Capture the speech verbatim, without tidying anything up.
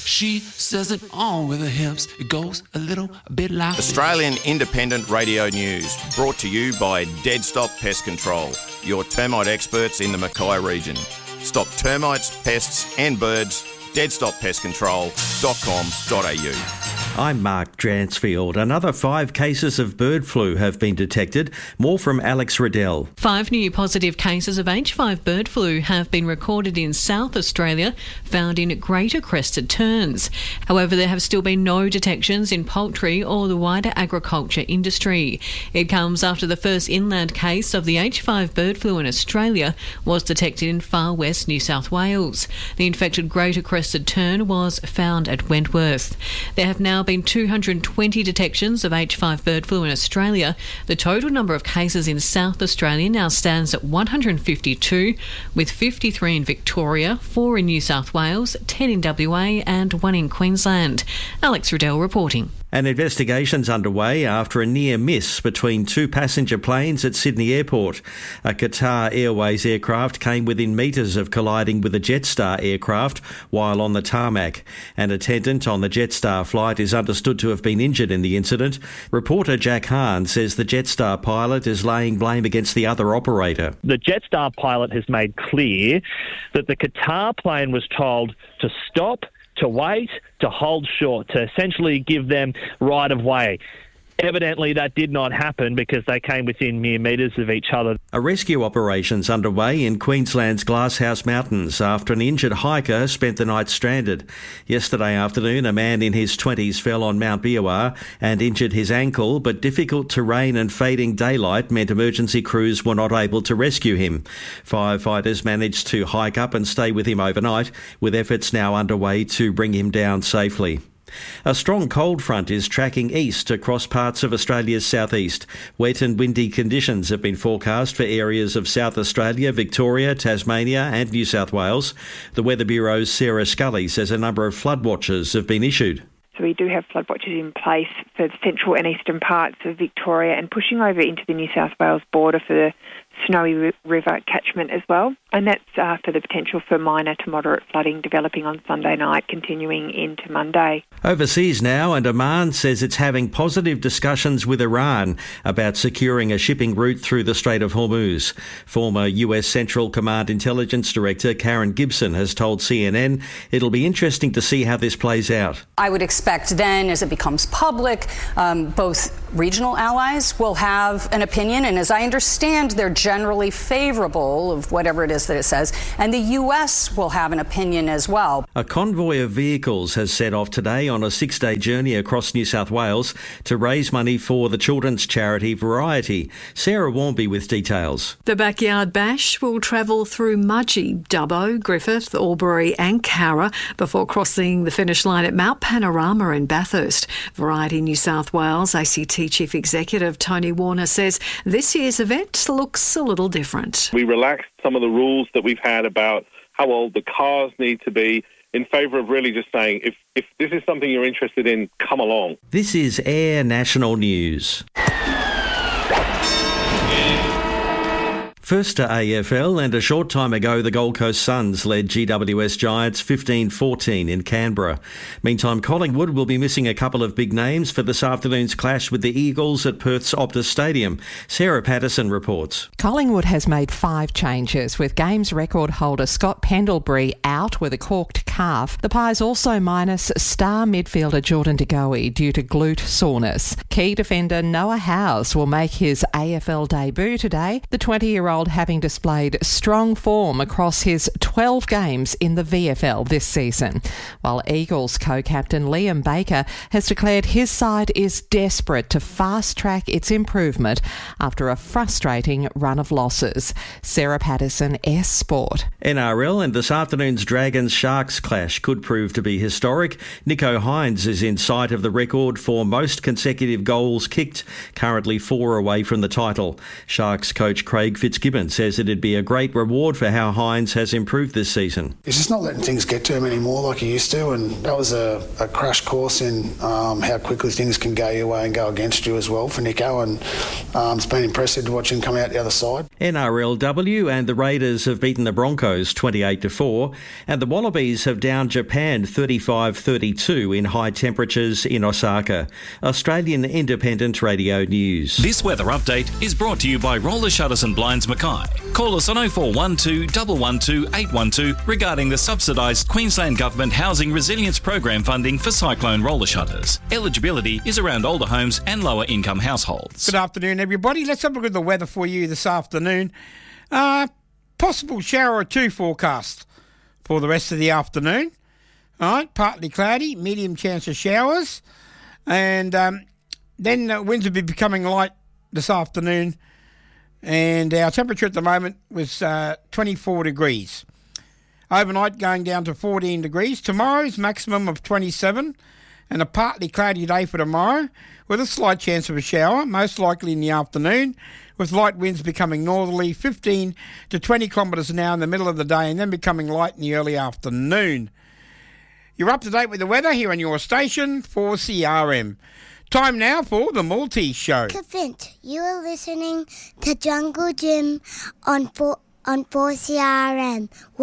She says it all with her hips. It goes a little a bit like Australian Independent Radio News, brought to you by Dead Stop Pest Control, your termite experts in the Mackay region. Stop termites, pests and birds. dead stop pest control dot com dot a u. I'm Mark Dransfield. Another five cases of bird flu have been detected. More from Alex Riddell. Five new positive cases of H five bird flu have been recorded in South Australia, found in Greater Crested Terns. However, there have still been no detections in poultry or the wider agriculture industry. It comes after the first inland case of the H five bird flu in Australia was detected in far west New South Wales. The infected Greater Crested Tern was found at Wentworth. There have now been two hundred twenty detections of H five bird flu in Australia. The total number of cases in South Australia now stands at one hundred fifty-two, with fifty-three in Victoria, four in New South Wales, ten in W A and one in Queensland. Alex Riddell reporting. An investigation's underway after a near miss between two passenger planes at Sydney Airport. A Qatar Airways aircraft came within metres of colliding with a Jetstar aircraft while on the tarmac. An attendant on the Jetstar flight is understood to have been injured in the incident. Reporter Jack Hahn says the Jetstar pilot is laying blame against the other operator. The Jetstar pilot has made clear that the Qatar plane was told to stop, to wait, to hold short, to essentially give them right of way. Evidently, that did not happen because they came within mere metres of each other. A rescue operation's underway in Queensland's Glasshouse Mountains after an injured hiker spent the night stranded. Yesterday afternoon, a man in his twenties fell on Mount Biawar and injured his ankle, but difficult terrain and fading daylight meant emergency crews were not able to rescue him. Firefighters managed to hike up and stay with him overnight, with efforts now underway to bring him down safely. A strong cold front is tracking east across parts of Australia's southeast. Wet and windy conditions have been forecast for areas of South Australia, Victoria, Tasmania and New South Wales. The Weather Bureau's Sarah Scully says a number of flood watches have been issued. So we do have flood watches in place for the central and eastern parts of Victoria and pushing over into the New South Wales border for the Snowy River catchment as well. And that's uh, for the potential for minor to moderate flooding developing on Sunday night, continuing into Monday. Overseas now, and Oman says it's having positive discussions with Iran about securing a shipping route through the Strait of Hormuz. Former U S Central Command Intelligence Director Karen Gibson has told C N N it'll be interesting to see how this plays out. I would expect then, as it becomes public, um, both regional allies will have an opinion, and as I understand, they're generally favourable of whatever it is that it says, and the U S will have an opinion as well. A convoy of vehicles has set off today on a six-day journey across New South Wales to raise money for the children's charity Variety. Sarah Warmby with details. The Backyard Bash will travel through Mudgee, Dubbo, Griffith, Albury and Cowra before crossing the finish line at Mount Panorama in Bathurst. Variety New South Wales A C T Chief Executive Tony Warner says this year's event looks a little different. We relaxed some of the rules that we've had about how old the cars need to be in favour of really just saying, if, if this is something you're interested in, come along. This is Air National News. First to A F L, and a short time ago the Gold Coast Suns led G W S Giants fifteen fourteen in Canberra. Meantime, Collingwood will be missing a couple of big names for this afternoon's clash with the Eagles at Perth's Optus Stadium. Sarah Patterson reports. Collingwood has made five changes, with games record holder Scott Pendlebury out with a corked calf. The Pies also minus star midfielder Jordan De Goey due to glute soreness. Key defender Noah Howes will make his A F L debut today. The twenty-year-old having displayed strong form across his twelve games in the V F L this season, while Eagles co-captain Liam Baker has declared his side is desperate to fast-track its improvement after a frustrating run of losses. Sarah Patterson, S Sport. N R L, and this afternoon's Dragons-Sharks clash could prove to be historic. Nico Hines is in sight of the record for most consecutive goals kicked, currently four away from the title. Sharks coach Craig Fitzgibbon says it'd be a great reward for how Hines has improved this season. He's just not letting things get to him anymore like he used to, and that was a, a crash course in um, how quickly things can go your way and go against you as well for Nico, and um, it's been impressive to watch him come out the other side. N R L W, and the Raiders have beaten the Broncos twenty-eight to four, and the Wallabies have have downed Japan thirty-five thirty-two in high temperatures in Osaka. Australian Independent Radio News. This weather update is brought to you by Roller Shutters and Blinds Mackay. Call us on oh four one two, one one two, eight one two regarding the subsidised Queensland Government Housing Resilience Program funding for cyclone roller shutters. Eligibility is around older homes and lower income households. Good afternoon, everybody. Let's have a look at the weather for you this afternoon. Uh, possible shower or two forecast for the rest of the afternoon. All right, partly cloudy, medium chance of showers. And um, then uh, winds will be becoming light this afternoon. And our temperature at the moment was uh, twenty-four degrees. Overnight going down to fourteen degrees. Tomorrow's maximum of twenty-seven. And a partly cloudy day for tomorrow with a slight chance of a shower, most likely in the afternoon, with light winds becoming northerly, fifteen to twenty kilometres an hour in the middle of the day and then becoming light in the early afternoon. You're up to date with the weather here on your station for C R M. Time now for the Maltese Show. Kavint, you are listening to Jungle Jim on, four, on four C R M.